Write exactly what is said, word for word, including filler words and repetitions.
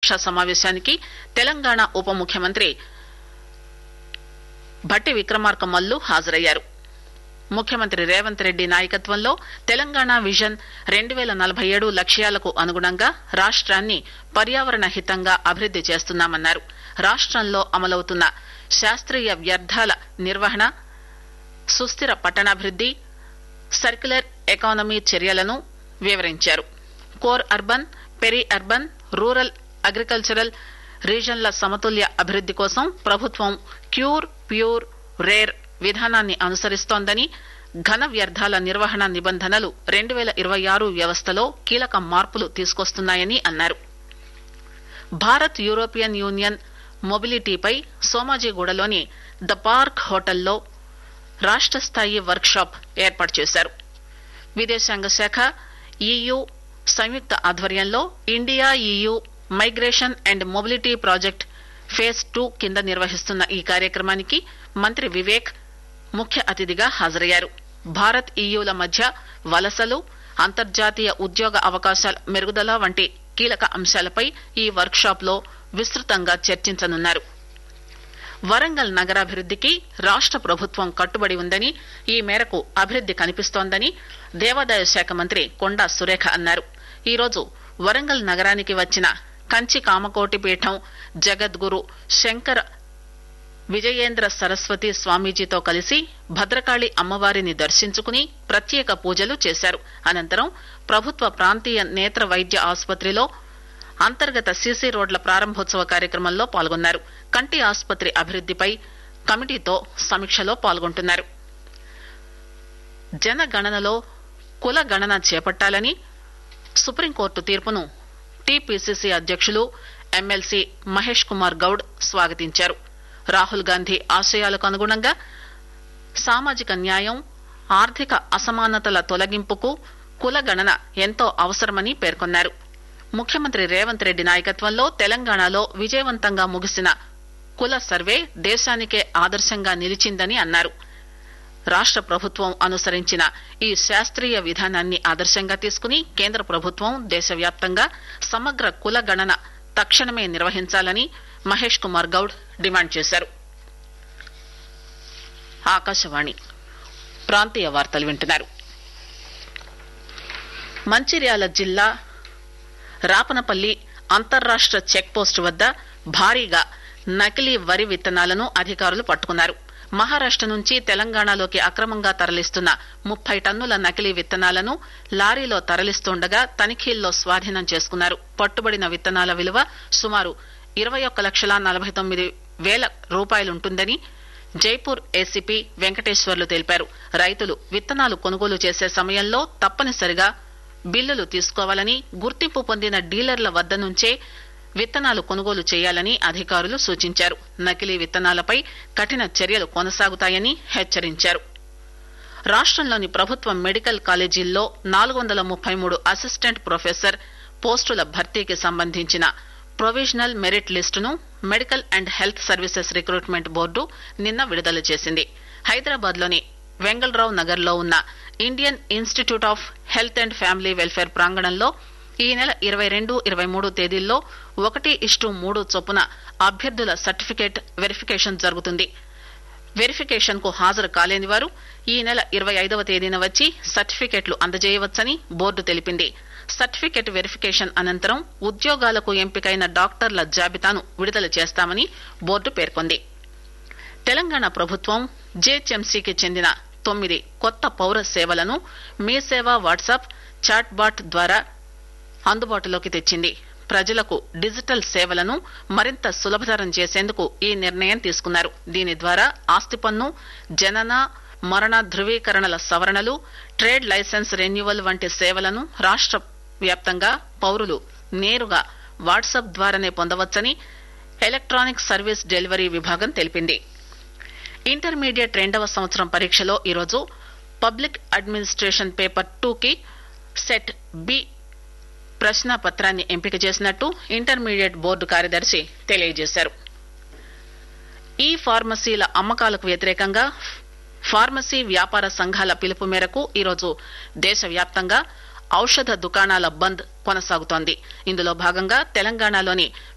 సమీక్షా సమావేశానికి తెలంగాణ ఉప ముఖ్యమంత్రి భట్టి విక్రమార్క మల్లు హాజరయ్యారు. ముఖ్యమంత్రి రేవంత్ రెడ్డి నాయకత్వంలో తెలంగాణ విజన్ రెండు పేల నలభై ఏడు లక్ష్యాలకు అనుగుణంగా రాష్ట్రాన్ని పర్యావరణ హితంగా అభివృద్ది చేస్తున్నామన్నారు. రాష్ట్రంలో అమలవుతున్న శాస్త్రీయ వ్యర్థాల నిర్వహణ, సుస్థిర పట్టణాభివృద్ది, సర్క్యులర్ ఎకానమీ చర్యలను వివరించారు. Core urban, peri urban, rural, agricultural రీజన్ల సమతుల్య అభివృద్ది కోసం ప్రభుత్వం క్యూర్, ప్యూర్, రేర్ విధానాన్ని అనుసరిస్తోందని, ఘన వ్యర్థాల నిర్వహణ నిబంధనలు రెండు పేల ఇరవై ఆరు వ్యవస్థలో కీలక మార్పులు తీసుకొస్తున్నాయని అన్నారు. Bharat European union మొబిలిటీపై సోమాజిగూడలోని the park హోటల్లో రాష్ట స్థాయి వర్క్ షాప్ ఏర్పాటు చేశారు. విదేశాంగ శాఖ, ఈయూ సంయుక్త ఆధ్వర్యంలో India EU migration and mobility project phase two కింద నిర్వహిస్తున్న ఈ కార్యక్రమానికి మంత్రి వివేక్ ముఖ్య అతిథిగా హాజరయ్యారు. భారత్ ఈయూల మధ్య వలసలు, అంతర్జాతీయ ఉద్యోగ అవకాశాల మెరుగుదల వంటి కీలక అంశాలపై ఈ వర్క్ షాప్ లో విస్తృతంగా చర్చించనున్నారు. వరంగల్ నగరాభివృద్దికి రాష్ట ప్రభుత్వం కట్టుబడి ఉందని, ఈ మేరకు అభివృద్ది కనిపిస్తోందని దేవాదాయ శాఖ మంత్రి కొండా సురేఖ అన్నారు. ఈరోజు వరంగల్ నగరానికి వచ్చిన కంచి కామకోటి పీఠం జగద్గురు శంకర విజయేంద్ర సరస్వతి స్వామీజీతో కలిసి భద్రకాళి అమ్మవారిని దర్శించుకుని ప్రత్యేక పూజలు చేశారు. అనంతరం ప్రభుత్వ ప్రాంతీయ నేత్ర వైద్య ఆసుపత్రిలో అంతర్గత సీసీ రోడ్ల ప్రారంభోత్సవ కార్యక్రమంలో పాల్గొన్నారు. కంటి ఆసుపత్రి అభివృద్దిపై కమిటీతో సమీక్షలో పాల్గొంటున్నారు. జనగణనలో కుల గణన చేపట్టాలని సుప్రీంకోర్టు తీర్పును టీపీసీసీ అధ్యక్షులు ఎమ్మెల్సీ మహేష్ కుమార్ గౌడ్ స్వాగతించారు. రాహుల్ గాంధీ ఆశయాలకు అనుగుణంగా సామాజిక న్యాయం, ఆర్థిక అసమానతల తొలగింపుకు కుల గణన ఎంతో అవసరమని పేర్కొన్నారు. ముఖ్యమంత్రి రేవంత్ రెడ్డి నాయకత్వంలో తెలంగాణలో విజయవంతంగా ముగిసిన కుల సర్వే దేశానికే ఆదర్శంగా నిలిచిందని అన్నారు. రాష్ట ప్రభుత్వం అనుసరించిన ఈ శాస్త్రీయ విధానాన్ని ఆదర్శంగా తీసుకుని కేంద్ర ప్రభుత్వం దేశవ్యాప్తంగా సమగ్ర కుల గణన తక్షణమే నిర్వహించాలని మహేష్ కుమార్ గౌడ్ డిమాండ్ చేశారు. ఆకాశవాణి ప్రాంతీయ వార్తలు వింటున్నారు. మంచిర్యాల జిల్లా రాపనపల్లి అంతర్రాష్ట చెక్ పోస్టు వద్ద భారీగా నకిలీ వరి విత్తనాలను అధికారులు పట్టుకున్నారు. మహారాష్ట నుంచి తెలంగాణలోకి అక్రమంగా తరలిస్తున్న ముప్పై టన్నుల నకిలీ విత్తనాలను లారీలో తరలిస్తుండగా తనిఖీల్లో స్వాధీనం చేసుకున్నారు. పట్టుబడిన విత్తనాల విలువ సుమారు ఇరవై ఒక్క లక్షల నలభై తొమ్మిది వేల రూపాయలుంటుందని జైపూర్ ఏసీపీ వెంకటేశ్వర్లు తెలిపారు. రైతులు విత్తనాలు కొనుగోలు చేసే సమయంలో తప్పనిసరిగా బిల్లులు తీసుకోవాలని, గుర్తింపు పొందిన డీలర్ల వద్ద నుంచే విత్తనాలు కొనుగోలు చేయాలని అధికారులు సూచించారు. నకిలీ విత్తనాలపై కఠిన చర్యలు కొనసాగుతాయని హెచ్చరించారు. రాష్టంలోని ప్రభుత్వ మెడికల్ కాలేజీల్లో నాలుగు వందల ముప్పై మూడు అసిస్టెంట్ ప్రొఫెసర్ పోస్టుల భర్తీకి సంబంధించిన provisional merit లిస్టును medical and health services recruitment board నిన్న విడుదల చేసింది. హైదరాబాద్ లోని వెంగళరావు నగర్ లో ఉన్న Indian institute of health and family welfare ప్రాంగణంలో ఈ నెల ఇరవై రెండు ఇరవై మూడు తేదీల్లో ఒకటి ఇష్టు మూడు చొప్పున అభ్యర్థుల సర్టిఫికేట్ వెరిఫికేషన్ జరుగుతుంది. వెరిఫికేషన్ కు హాజరు కాలేని వారు ఈ నెల ఇరవై ఐదవ తేదీన వచ్చి సర్టిఫికేట్లు అందజేయవచ్చని బోర్డు తెలిపింది. సర్టిఫికేట్ వెరిఫికేషన్ అనంతరం ఉద్యోగాలకు ఎంపికైన డాక్టర్ల జాబితాను విడుదల చేస్తామని బోర్డు పేర్కొంది. తెలంగాణ ప్రభుత్వం జీహెచ్ఎంసీకి చెందిన తొమ్మిది కొత్త పౌర సేవలను మీ సేవ వాట్సాప్ చాట్ బాట్ ద్వారా అందుబాటులోకి తెచ్చింది. ప్రజలకు డిజిటల్ సేవలను మరింత సులభతరం చేసేందుకు ఈ నిర్ణయం తీసుకున్నారు. దీని ద్వారా ఆస్తి పన్ను, జనన, మరణ ధృవీకరణల సవరణలు, ట్రేడ్ లైసెన్స్ రెన్యువల్ వంటి సేవలను రాష్ట వ్యాప్తంగా పౌరులు నేరుగా వాట్సాప్ ద్వారానే పొందవచ్చని ఎలక్ట్రానిక్ సర్వీస్ డెలివరీ విభాగం తెలిపింది. ఇంటర్మీడియట్ రెండవ సంవత్సరం పరీక్షలో ఈరోజు పబ్లిక్ అడ్మినిస్ట్రేషన్ పేపర్ టూ కి సెట్ బి ప్రశ్నాపత్రాన్ని ఎంపిక చేసినట్టు ఇంటర్మీడియట్ బోర్డు కార్యదర్శి తెలియజేశారు. ఈ ఫార్మసీల అమ్మకాలకు వ్యతిరేకంగా ఫార్మసీ వ్యాపార సంఘాల పిలుపు మేరకు ఈరోజు దేశవ్యాప్తంగా ఔషధ దుకాణాల బంద్ కొనసాగుతోంది. ఇందులో భాగంగా తెలంగాణలోని